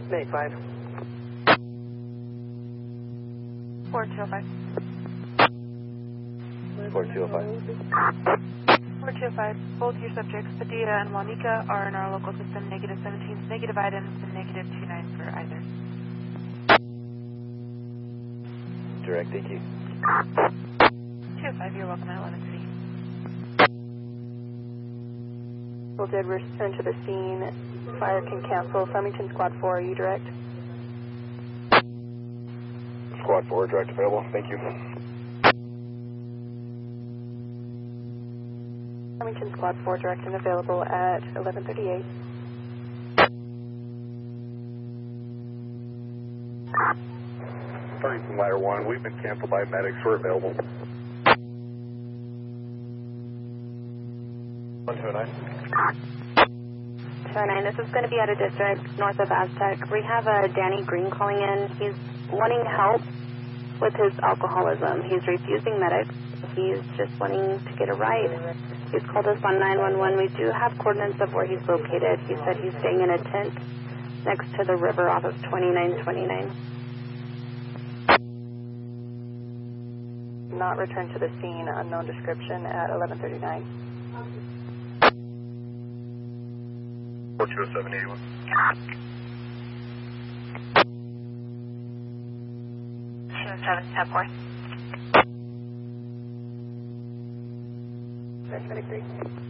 Make 5. 4205. 4205. 4205. Both your subjects, Padilla and Juanica, are in our local system, negative 17, negative items, and negative 29 for either. Direct, thank you. 205, you're welcome at 11 City. Well, did return to the scene. Fire can cancel. Farmington Squad 4, are you direct? Squad 4, direct available, thank you. Farmington Squad 4, direct and available at 11:38. Farmington Ladder 1, we've been canceled by medics, we're available. 1209. 209, this is going to be at a district north of Aztec. We have a Danny Green calling in. He's wanting help with his alcoholism. He's refusing medics. He's just wanting to get a ride. He's called us on 911. We do have coordinates of where he's located. He said he's staying in a tent next to the river off of 2929. Not returned to the scene, unknown description at 11:39. 420781. 710-4. Medic 3.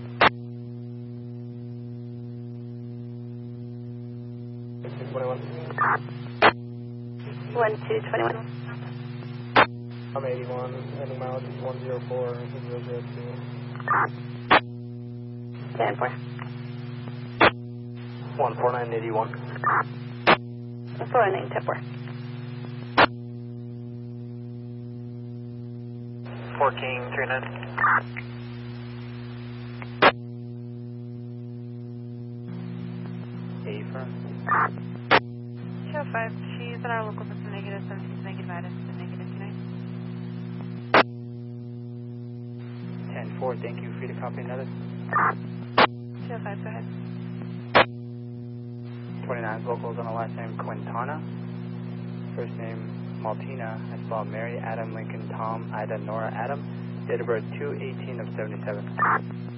21. 1221. I'm 81, ending mileage is 104, 002. 10-4. 14981. 49, 10-4. 1439. A-firm. 205, she's in our local system, negative 17, negative items, and negative 29. 10-4, thank you. Free to copy another. 205, go ahead. 29 locals on the last name Quintana. First name Maltina. I spelled Mary, Adam, Lincoln, Tom, Ida, Nora, Adam. Date of birth 2/18 of 77.